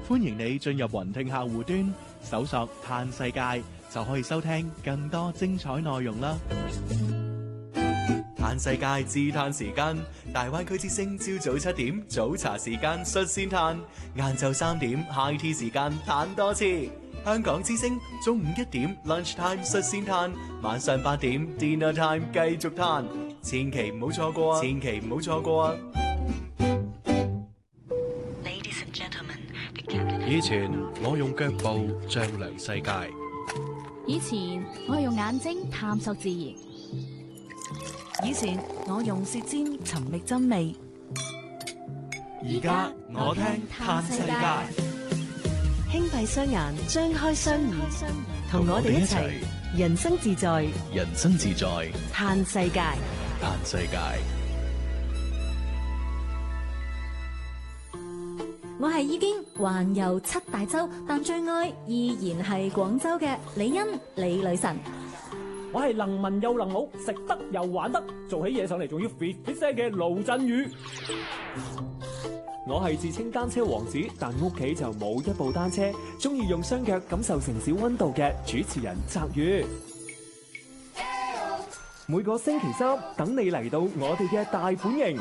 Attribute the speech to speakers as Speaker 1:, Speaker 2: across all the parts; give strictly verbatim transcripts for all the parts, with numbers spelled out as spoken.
Speaker 1: 歡迎你進入雲聽客戶端，搜索嘆世界，就可以收聽更多精彩內容啦。嘆世界自嘆時間，大灣區之聲朝早七點早茶時間率先嘆，晏晝三點 high tea 時間嘆多次。香港之聲中午一點 lunch time 率先嘆，晚上八點 dinner time 繼續嘆，千祈唔好錯過啊！千祈唔好錯過啊！
Speaker 2: 以前我用腳步丈量世界，
Speaker 3: 以前我用眼睛探索自然，
Speaker 4: 以前我用舌尖尋覓真味，
Speaker 1: 而家我聽嘆世界，
Speaker 4: 輕閉雙眼，張開雙耳，同我哋一齊人生自在，
Speaker 2: 人生自在
Speaker 4: 嘆世界，
Speaker 2: 嘆世界。
Speaker 3: 我係已經環遊七大洲，但最愛依然係廣州嘅李欣李女神。
Speaker 5: 我係能文又能武，食得又玩得，做起嘢上嚟仲要 fit fit 聲嘅盧振宇。我係自稱單車王子，但屋企就冇一部單車，中意用雙腳感受城市溫度嘅主持人澤宇。每個星期三等你嚟到我哋嘅大本營。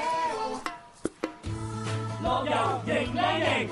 Speaker 5: 樂遊迎靚營，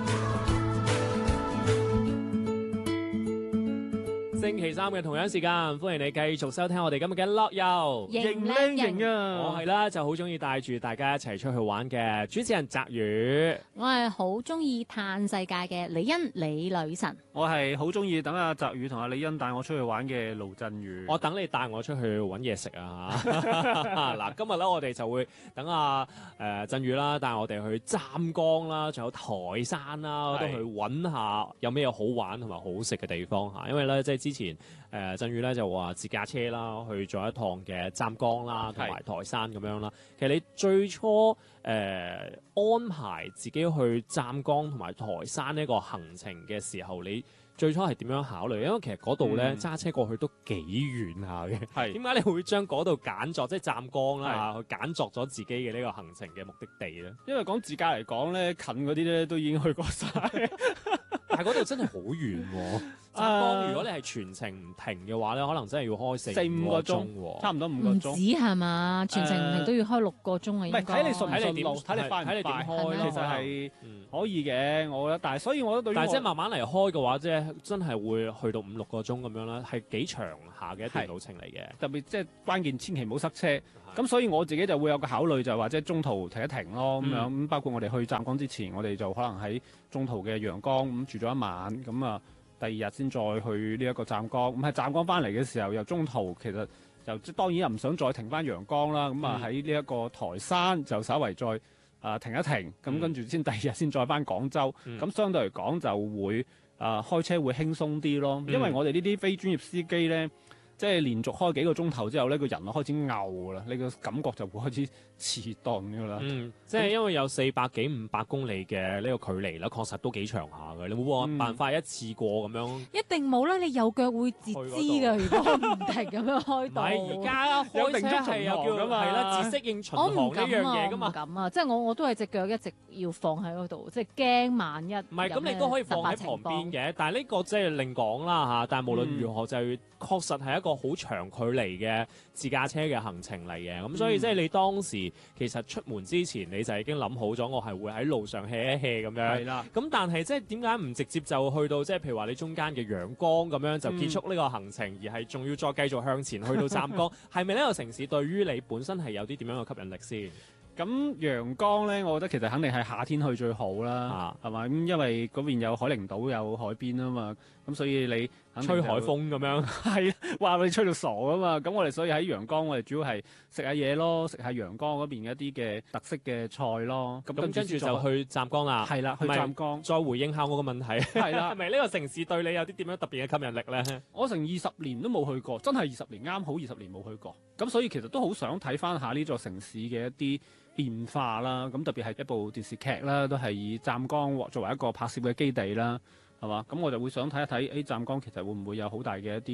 Speaker 5: 星期三嘅同樣時間，歡迎你繼續收聽我哋今日嘅樂遊
Speaker 3: 迎靚營
Speaker 5: 啊！我係啦，就好中意帶住大家一齊出去玩嘅主持人澤宇。
Speaker 3: 我係好中意嘆世界嘅李欣李女神。
Speaker 6: 我係好中意等阿澤宇同阿李欣帶我出去玩嘅盧振宇。
Speaker 5: 我等你帶我出去揾嘢食啊！嗱，今日咧我哋就會等阿誒振宇啦，帶我哋去湛江啦，仲有台山啦，都去揾下有咩好玩同埋好食嘅地方嚇。因為咧，即係之前誒振宇咧就話自駕車啦，去咗一趟嘅湛江啦，同埋台山咁樣啦。其實你最初誒、呃、安排自己去湛江同埋台山呢個行程嘅時候，你最初係點樣考慮？因為其實嗰度咧揸車過去都幾遠下嘅。係點解你會將嗰度揀作即係湛江啦去揀作咗自己嘅呢個行程嘅目的地咧？
Speaker 6: 因為講自駕嚟講咧，近嗰啲咧都已經去過晒。
Speaker 5: 但係嗰度真係好遠喎！湛江如果你係全程唔停嘅話咧，可能真係要開四四五個鐘喎，
Speaker 6: 差唔多五個鐘。
Speaker 3: 唔止係嘛？全程唔停都要開六個鐘啊！
Speaker 6: 唔係睇你順唔順路，睇你快唔
Speaker 5: 睇你點開。
Speaker 6: 其實係可以嘅，我覺得。但係所以我覺得對於
Speaker 5: 但係即係慢慢嚟開嘅話，即係真係會去到五六個鐘咁樣啦，係幾長下嘅一段路程嚟嘅。
Speaker 6: 特別即係關鍵，千祈唔好塞車。咁所以我自己就會有個考慮，就係話即係中途停一停咯，咁、嗯、樣咁包括我哋去湛江之前，我哋就可能喺中途嘅陽江咁住咗一晚，咁啊第二日先再去呢一個湛江。咁喺湛江翻嚟嘅時候，又中途其實就即當然又唔想再停翻陽江啦，咁啊喺呢一個台山就稍為再啊、呃、停一停，咁、嗯、跟住先第二日先再翻廣州。咁、嗯、相對嚟講就會啊、呃、開車會輕鬆啲咯，因為我哋呢啲非專業司機咧。即係連續開幾個鐘頭之後呢個人啊開始嘔啦，你個感覺就會開始遲鈍㗎啦。
Speaker 5: 嗯，即係因為有四百幾五百公里嘅呢個距離啦，確實都幾長下嘅。你冇辦法一次過咁樣、嗯？
Speaker 3: 一定冇啦，你右腳會截肢㗎。如果唔停咁樣開到。
Speaker 5: 而家開車係有叫係啦，自適應巡航呢樣嘢㗎嘛。
Speaker 3: 我唔敢啊，即係我我都係隻腳一直要放喺嗰度，即係驚萬一。唔
Speaker 5: 係咁，你都可以放喺旁邊嘅，但係呢個即係另講啦嚇。但係無論如何，就係確實係一個好長距離嘅自駕車嘅行程嚟嘅，咁、嗯、所以即係你當時其實出門之前你就已經諗好咗，我係會喺路上 hea 一 hea 咁樣。係啦。咁但係即係點解唔直接就去到即係譬如話你中間嘅陽江咁樣就結束呢個行程，嗯、而係仲要再繼續向前去到湛江？係咪呢個城市對於你本身係有啲點樣嘅吸引力先？
Speaker 6: 咁陽江咧，我覺得其實肯定係夏天去最好啦，係、啊、嘛？咁因為嗰邊有海陵島有海邊啊嘛，咁所以你
Speaker 5: 吹海風咁樣，
Speaker 6: 係話你吹到傻啊嘛！咁我哋所以喺陽江，我哋主要係食下嘢咯，食下陽江嗰邊一啲嘅特色嘅菜咯。咁
Speaker 5: 跟住就去湛江啦。係啦，
Speaker 6: 去湛江。
Speaker 5: 再回應下我個問題，係啦，係咪呢個城市對你有啲點樣特別嘅吸引力咧？
Speaker 6: 我成二十年都冇去過，真係二十年啱好二十年冇去過。咁所以其實都好想睇翻下呢座城市嘅一啲變化啦。咁特別係一部電視劇啦，都係以湛江作為一個拍攝嘅基地啦。係嘛？咁我就會想睇一睇，誒、哎、湛江其實會唔會有好大嘅一啲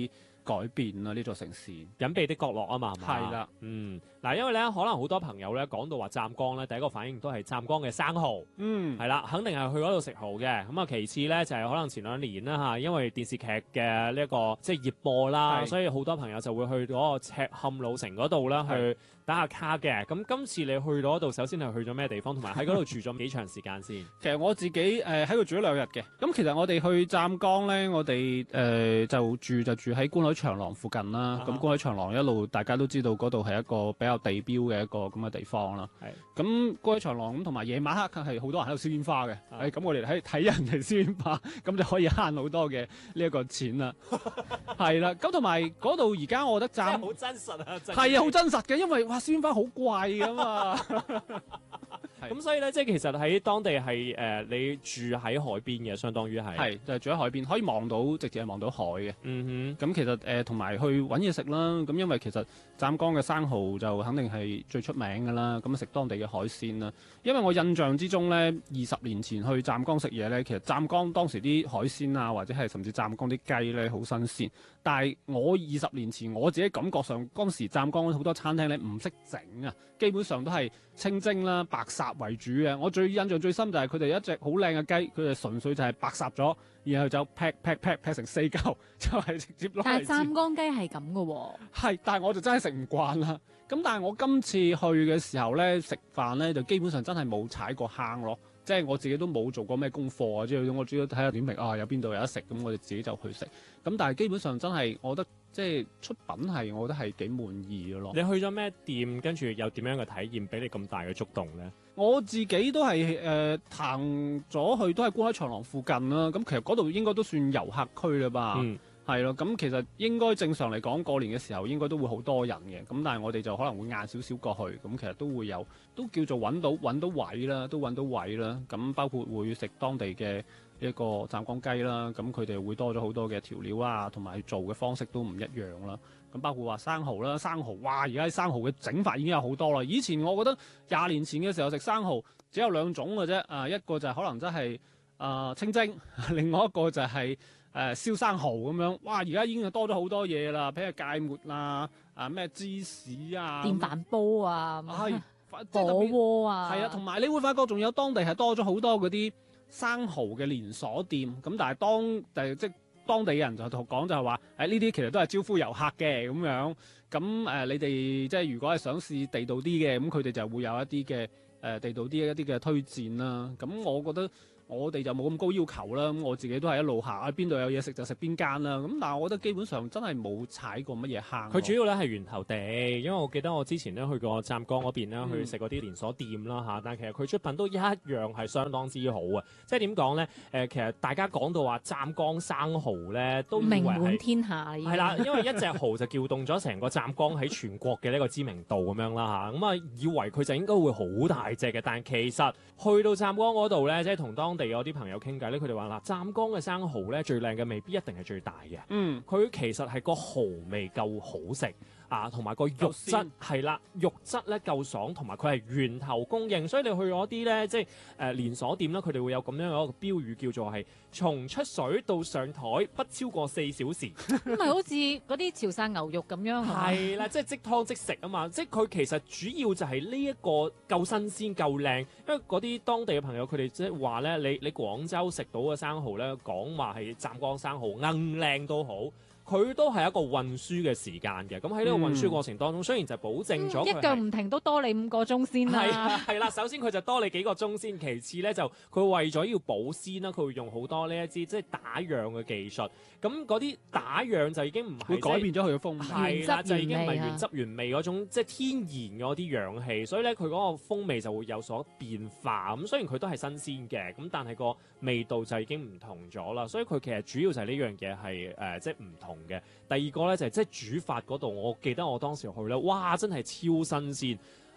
Speaker 6: 改變啦呢座城市。
Speaker 5: 隱秘的角落啊嘛，係嘛？
Speaker 6: 係啦，
Speaker 5: 嗯，嗱，因為咧，可能好多朋友咧講到話湛江咧，第一個反應都係湛江嘅生蠔，
Speaker 6: 嗯，
Speaker 5: 係啦，肯定係去嗰度食蠔嘅。咁啊，其次咧就係、是、可能前兩年啦嚇，因為電視劇嘅呢一個即係熱播啦，
Speaker 6: 係
Speaker 5: 所以好多朋友就會去嗰個赤坎老城嗰度啦，去打下卡嘅。咁今次你去到嗰度，首先係去咗咩地方，同埋喺嗰度住咗幾長時間先？
Speaker 6: 其實我自己誒喺度住咗兩日嘅。咁其實我哋去湛江咧，我哋誒、呃、就住就住喺觀海長廊附近啦。咁、
Speaker 5: 啊、
Speaker 6: 觀海長廊一路大家都知道嗰度係一個比較地標嘅一個咁嘅地方啦。
Speaker 5: 係。
Speaker 6: 咁觀海長廊咁同埋夜晚黑係好多人喺度燒煙花嘅。誒、
Speaker 5: 啊，
Speaker 6: 咁我哋喺睇人哋燒煙花，咁就可以慳好多嘅呢一個錢啦。係啦，咁同埋嗰度而家我覺得湛
Speaker 5: 好真實啊！
Speaker 6: 係啊，好真實嘅，因為哇燒煙花好貴噶嘛。
Speaker 5: 咁所以咧，即係其實喺當地係誒、呃，你住喺海邊嘅，相當於係
Speaker 6: 係就係、是、住喺海邊，可以望到直接係望到海嘅。
Speaker 5: 嗯
Speaker 6: 咁其實誒同埋去揾嘢食啦，咁因為其實湛江嘅生蠔就肯定係最出名㗎啦，咁食當地嘅海鮮啦。因為我印象之中咧，二十年前去湛江食嘢咧，其實湛江當時啲海鮮啊，或者係甚至湛江啲雞咧好新鮮。但係我二十年前我自己感覺上，當時湛江好多餐廳咧唔識整啊，基本上都係清蒸啦、白烚為主嘅。我最印象最深就係佢哋一隻好靚嘅雞，佢哋純粹就係白烚咗，然後就劈劈劈劈成四嚿，就係、是、直接攞嚟。
Speaker 3: 但係湛江雞係咁嘅喎。
Speaker 6: 係，但係我就真係食唔慣啦。咁但係我今次去嘅時候咧，食飯咧就基本上真係冇踩過坑咯。即係我自己都冇做過咩功課啊，即係我主要睇下點評啊，有邊度有得食，咁我哋自己就去食。咁但係基本上真係，我覺得即係出品係，我覺得係幾滿意嘅咯。
Speaker 5: 你去咗咩店，跟住有點樣嘅體驗，俾你咁大嘅觸動咧？
Speaker 6: 我自己都係誒行咗去，都係觀海長廊附近啦。咁其實嗰度應該都算遊客區啦吧。
Speaker 5: 嗯
Speaker 6: 係咯，咁其實應該正常嚟講，過年嘅時候應該都會好多人嘅。咁但係我哋就可能會晏少少過去，咁其實都會有，都叫做揾到揾到位啦，都揾到位啦。咁包括會食當地嘅一個湛江雞啦，咁佢哋會多咗好多嘅調料啊，同埋做嘅方式都唔一樣啦。咁包括話生蠔啦，生蠔哇！而家生蠔嘅整法已經有好多啦。以前我覺得廿年前嘅時候食生蠔只有兩種嘅啫，啊一個就係可能真係啊清蒸，另外一個就係、是。誒、呃、燒生蠔咁樣，哇！而家已經多咗好多嘢啦，譬如芥末啦，啊咩芝士啊，
Speaker 3: 電飯煲啊，
Speaker 6: 係
Speaker 3: 火鍋啊，
Speaker 6: 係啊，同埋你會發覺仲有當地係多咗好多嗰啲生蠔嘅連鎖店，咁但係當地即係當地人就同講就係話，誒呢啲其實都係招呼遊客嘅咁樣，咁誒、呃、你哋即係如果係想試地道啲嘅，咁佢哋就會有一啲嘅誒地道啲一啲嘅推薦啦，咁我覺得。我哋就冇咁高要求啦，咁我自己都係一路行，喺邊度有嘢食就食邊間啦。咁但係我覺得基本上真係冇踩過乜嘢坑。
Speaker 5: 佢主要咧係源頭地，因為我記得我之前咧去過湛江嗰邊咧，去食嗰啲連鎖店啦嚇，但係其實佢出品都一樣係相當之好啊！即係點講咧？誒，其實大家講到話湛江生蠔咧，都以為
Speaker 3: 名滿
Speaker 5: 係
Speaker 3: 天下啦，
Speaker 5: 係啦，因為一隻蠔就撬動咗成個湛江喺全國嘅呢個知名度咁樣啦嚇，咁啊以為佢就應該會好大隻嘅，但係其實去到湛江嗰度咧，即係同當地嗰啲朋友傾偈咧，佢哋話嗱，湛江嘅生蠔咧最靚嘅未必一定係最大嘅，
Speaker 6: 嗯，
Speaker 5: 佢其實係個蠔味夠好食。啊，同埋個肉質係啦，肉質咧夠爽，同埋佢係源頭供應，所以你去嗰啲咧，即係誒、呃、連鎖店啦，佢哋會有咁樣嘅一個標語叫做係從出水到上台不超過四小時，
Speaker 3: 咁咪好似嗰啲潮汕牛肉咁樣
Speaker 5: 係啦，即係即湯即食啊嘛，即係佢其實主要就係呢一個夠新鮮夠靚，因為嗰啲當地嘅朋友佢哋即係話咧，你你廣州食到嘅生蠔咧，講話係湛江生蠔硬靚都好。佢都係一個運輸嘅時間嘅，咁喺呢個運輸過程當中，嗯、雖然就保證咗、嗯、
Speaker 3: 一腳唔停都多你五個鐘先啦。
Speaker 5: 係係啦，首先佢就多你幾個鐘先，其次咧就佢為咗要保鮮啦，佢會用好多呢一支即係打樣嘅技術。咁嗰啲打樣就已經唔係
Speaker 6: 會改變咗佢嘅風味，
Speaker 5: 係啦，就已經唔係原汁原味嗰種即係天然嗰啲氧氣，所以咧佢嗰個風味就會有所變化。咁雖然佢都係新鮮嘅，咁但係個味道就已經唔同咗啦。所以佢其實主要就係呢樣嘢係誒即係唔同嘅。第二個咧就係即係煮法嗰度，我記得我當時去咧，哇真係超新鮮。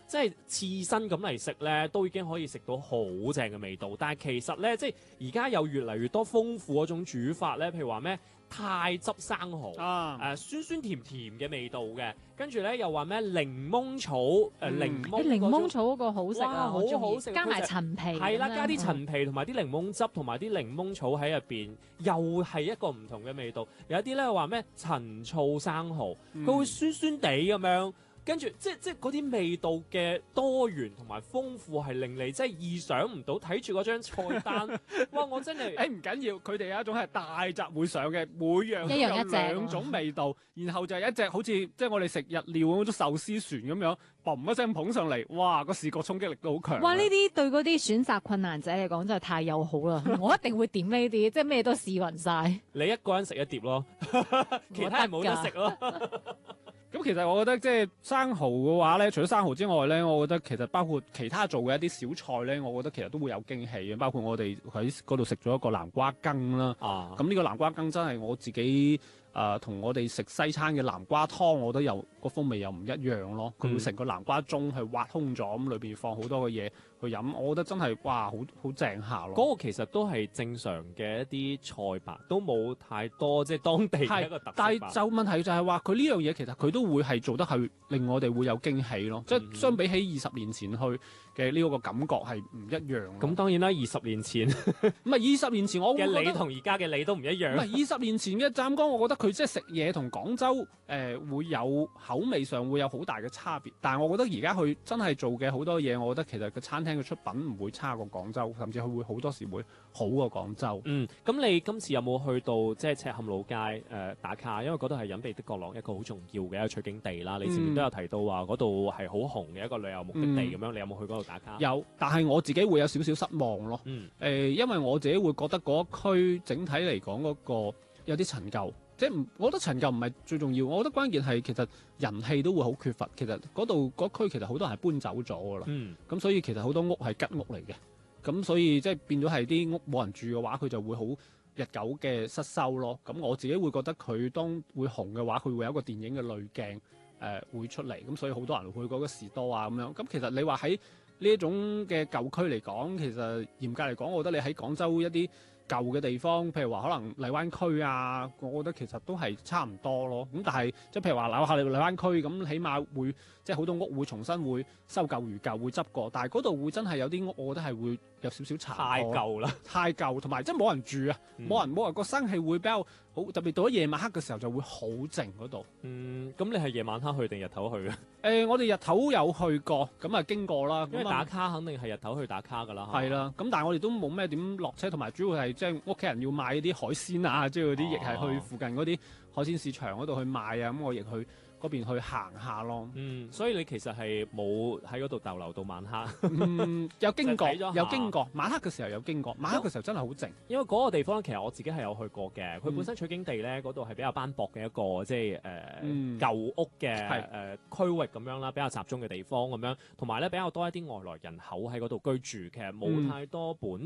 Speaker 5: 即係刺身咁嚟食咧，都已經可以食到好正嘅味道。但係其實咧，即係而家有越嚟越多豐富嗰種煮法咧，譬如話咩泰汁生蠔，
Speaker 6: 啊
Speaker 5: 誒、呃、酸酸甜甜嘅味道嘅，跟住咧又話咩檸檬草，誒、呃、檸檬
Speaker 7: 啲檸
Speaker 5: 嗰種
Speaker 7: 檬草嗰個好食
Speaker 5: 哇
Speaker 7: 啊，我中意
Speaker 5: 好好食
Speaker 7: 加埋
Speaker 5: 佢就
Speaker 7: 陳皮咁樣，
Speaker 5: 係啦，加啲陳
Speaker 7: 嗯
Speaker 5: 皮同埋啲檸檬汁同埋啲檸檬草喺入邊，又係一個唔同嘅味道。有啲咧話咩陳醋生蠔，佢會酸酸地咁樣。跟住，即即嗰啲味道嘅多元同埋豐富係令你真係意想唔到，睇住嗰張菜單，哇！我真係
Speaker 6: 誒唔緊要，佢哋有一種係大集會上嘅，每樣都有
Speaker 7: 一樣一隻
Speaker 6: 兩種味道，然後就係一隻好似即係我哋食日料嗰種壽司船咁樣，嘣一聲捧上嚟，哇！個視覺衝擊力都好強。
Speaker 7: 哇！呢啲對嗰啲選擇困難者嚟講真係太友好啦，我一定會點呢啲，即係咩都試勻晒。
Speaker 5: 你一個人食一碟咯，其他人冇得食咯。
Speaker 6: 咁其實我覺得即係生蠔嘅話咧，除咗生蠔之外咧，我覺得其實包括其他做嘅一啲小菜咧，我覺得其實都會有驚喜嘅。包括我哋喺嗰度食咗一個南瓜羹啦，
Speaker 5: 啊，
Speaker 6: 咁呢個南瓜羹真係我自己誒同、呃、我哋食西餐嘅南瓜湯，我覺得又個風味又唔一樣咯。佢會成個南瓜盅係挖空咗，咁裏邊放好多嘅嘢去飲，我覺得真係哇，好好正下咯。
Speaker 5: 嗰個其實都係正常嘅一啲菜吧，都冇太多即係當地嘅一個特色吧。
Speaker 6: 但係就問題就係話佢呢樣嘢其實佢都會係做得係令我哋會有驚喜咯，即係、
Speaker 5: 嗯、
Speaker 6: 相比起二十年前去嘅呢個感覺係唔一樣。
Speaker 5: 咁當然啦，二十年前
Speaker 6: 唔係二十年前我會覺得
Speaker 5: 嘅你同而家嘅你都唔一樣。
Speaker 6: 唔係二十年前嘅湛江，我覺得佢即係食嘢同廣州誒、呃、會有口味上會有好大嘅差別。但係我覺得而家佢真係做嘅好多嘢，我覺得其實個餐廳嘅出品唔會差過廣州，甚至佢會好多時會好過廣州。
Speaker 5: 嗯，咁你今次有冇去到即係赤坎老街誒、呃、打卡？因為嗰度係隱秘的角落一個好重要嘅一個取景地啦。你前面都有提到話嗰度係好紅嘅一個旅遊目的地咁樣，
Speaker 6: 嗯、
Speaker 5: 你有冇去嗰度打卡？
Speaker 6: 有，但係我自己會有少少失望咯。誒、
Speaker 5: 嗯
Speaker 6: 呃，因為我自己會覺得嗰區整體嚟講嗰個有啲陳舊。即係唔，我覺得陳舊唔係最重要，我覺得關鍵係其實人氣都會好缺乏。其實嗰度嗰區其實好多人係搬走咗㗎啦，咁、
Speaker 5: 嗯、
Speaker 6: 所以其實好多屋係吉屋嚟嘅，咁所以即係變咗係啲屋冇人住嘅話，佢就會好日久嘅失修咯。咁我自己會覺得佢當會紅嘅話，佢會有一個電影嘅濾鏡誒、呃、會出嚟，咁所以好多人會去嗰個士多啊咁樣。咁其實你話喺呢一種嘅舊區嚟講，其實嚴格嚟講，我覺得你喺廣州一啲舊嘅地方，譬如話可能荔灣區啊，我覺得其實都係差唔多咯。咁但係即係譬如話，樓下荔荔灣區咁，起碼會即係好多屋會重新會修舊如舊，會執過。但係嗰度會真係有啲屋，我覺得係會有少少殘破，
Speaker 5: 太舊啦，
Speaker 6: 太舊，同埋即係冇人住啊，冇、嗯、人冇人個生氣會比較好，特別到咗夜晚黑嘅時候就會好靜嗰度。
Speaker 5: 嗯，咁你係夜晚黑去定日頭去嘅？誒、
Speaker 6: 呃，我哋日頭有去過，咁啊經過啦。
Speaker 5: 因為打卡肯定係日頭去打卡㗎啦。
Speaker 6: 係啦，咁但係我哋都冇咩點落車，同埋主要係即係屋企人要買啲海鮮啊，即係嗰啲亦係去附近嗰啲海鮮市場嗰度去買啊，咁我亦去嗰邊去行下咯。
Speaker 5: 嗯，所以你其實係冇喺嗰度逗留到晚黑。
Speaker 6: 嗯，有經過，有經過。晚黑嘅時候有經過，晚黑嘅時候真係好靜。
Speaker 5: 因為嗰個地方其實我自己係有去過嘅，佢本身取景地咧嗰度係比較斑駁嘅一個即係誒、呃嗯、舊屋嘅誒、呃、區域咁樣啦，比較集中嘅地方咁樣，同埋咧比較多一啲外來人口喺嗰度居住，其實冇太多本